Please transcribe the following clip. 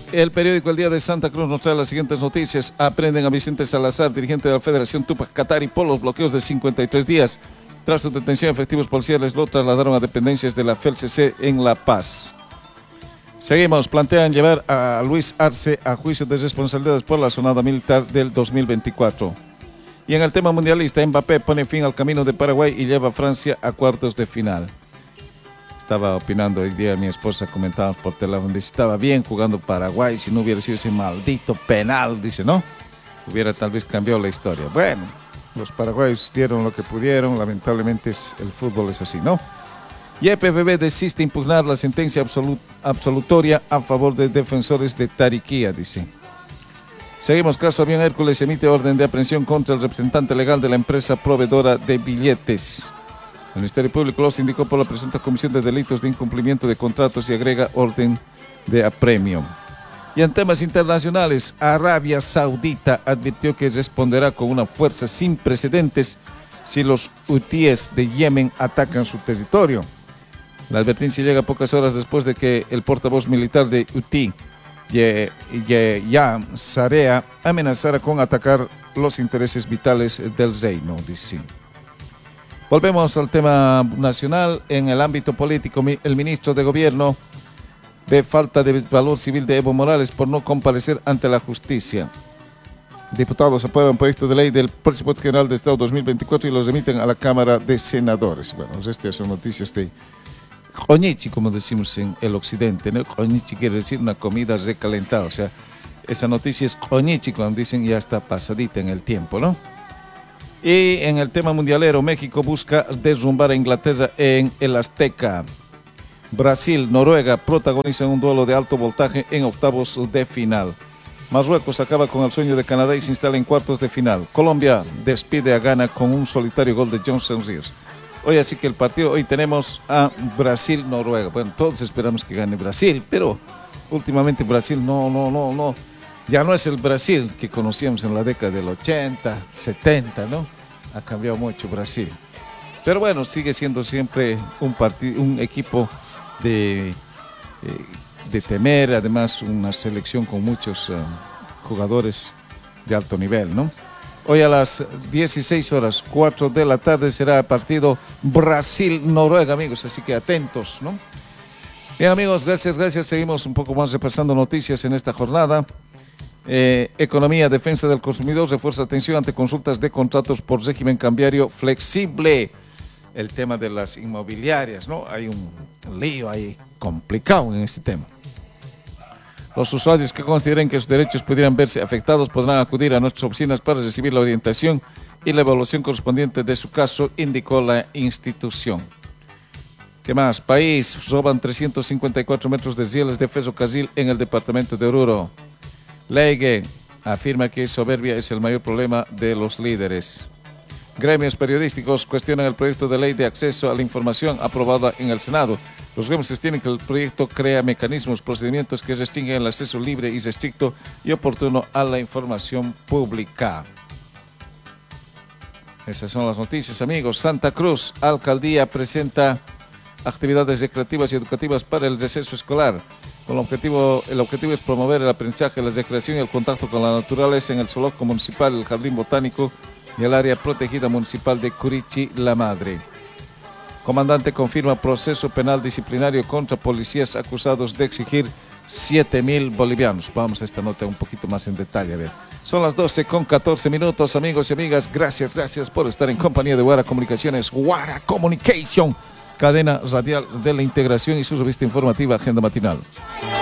El periódico El Día de Santa Cruz nos trae las siguientes noticias. Aprenden a Vicente Salazar, dirigente de la Federación Tupac Katari, por los bloqueos de 53 días. Tras su detención, efectivos policiales lo trasladaron a dependencias de la FELCC en La Paz. Seguimos. Plantean llevar a Luis Arce a juicio de responsabilidades por la sonada militar del 2024. Y en el tema mundialista, Mbappé pone fin al camino de Paraguay y lleva a Francia a cuartos de final. Estaba opinando hoy día, mi esposa, comentábamos por teléfono, dice, estaba bien jugando Paraguay, si no hubiera sido ese maldito penal, dice, ¿no? Hubiera tal vez cambiado la historia. Bueno, los paraguayos dieron lo que pudieron, lamentablemente el fútbol es así, ¿no? Y EPFB desiste impugnar la sentencia absolutoria a favor de defensores de Tariquía, dice. Seguimos. Caso Avión Hércules emite orden de aprehensión contra el representante legal de la empresa proveedora de billetes. El Ministerio Público los indicó por la presunta comisión de delitos de incumplimiento de contratos y agrega orden de apremio. Y en temas internacionales, Arabia Saudita advirtió que responderá con una fuerza sin precedentes si los hutíes de Yemen atacan su territorio. La advertencia llega pocas horas después de que el portavoz militar de Houthi, Yahya Sarea, amenazara con atacar los intereses vitales del reino, dice. Volvemos al tema nacional. En el ámbito político, el ministro de Gobierno ve falta de valor civil de Evo Morales por no comparecer ante la justicia. Diputados aprueban proyecto de ley del Presupuesto General de Estado 2024 y los remiten a la Cámara de Senadores. Bueno, estas son noticias de Konichi, como decimos en el occidente, ¿no? Konichi quiere decir una comida recalentada, o sea, esa noticia es Konichi cuando dicen ya está pasadita en el tiempo, ¿no? Y en el tema mundialero, México busca derrumbar a Inglaterra en el Azteca. Brasil, Noruega protagonizan un duelo de alto voltaje en octavos de final. Marruecos acaba con el sueño de Canadá y se instala en cuartos de final. Colombia despide a Ghana con un solitario gol de Johnson Ríos. Hoy así que el partido, hoy tenemos a Brasil-Noruega. Bueno, todos esperamos que gane Brasil, pero últimamente Brasil no. Ya no es el Brasil que conocíamos en la década del 80, 70, ¿no? Ha cambiado mucho Brasil. Pero bueno, sigue siendo siempre un equipo de temer, además una selección con muchos jugadores de alto nivel, ¿no? Hoy a las 16 horas, 4 de la tarde, será partido Brasil-Noruega, amigos, así que atentos, ¿no? Bien, amigos, gracias. Seguimos un poco más repasando noticias en esta jornada. Economía, defensa del consumidor, refuerza atención ante consultas de contratos por régimen cambiario flexible. El tema de las inmobiliarias, ¿no? Hay un lío ahí complicado en este tema. Los usuarios que consideren que sus derechos pudieran verse afectados podrán acudir a nuestras oficinas para recibir la orientación y la evaluación correspondiente de su caso, indicó la institución. ¿Qué más? País, roban 354 metros de rieles de ferrocarril en el departamento de Oruro. Leigue afirma que soberbia es el mayor problema de los líderes. Gremios periodísticos cuestionan el proyecto de ley de acceso a la información aprobada en el Senado. Los gremios sostienen que el proyecto crea mecanismos, procedimientos que restringen el acceso libre y restricto y oportuno a la información pública. Estas son las noticias, amigos. Santa Cruz, alcaldía presenta actividades recreativas y educativas para el receso escolar. El objetivo es promover el aprendizaje, la recreación y el contacto con la naturaleza en el zoológico municipal, el jardín botánico y el área protegida municipal de Curichi La Madre. Comandante confirma proceso penal disciplinario contra policías acusados de exigir 7,000 bolivianos. Vamos a esta nota un poquito más en detalle. A ver. Son las 12:14, amigos y amigas. Gracias por estar en compañía de Guara Comunicaciones. Guara Communication, cadena radial de la integración y su revista informativa Agenda Matinal.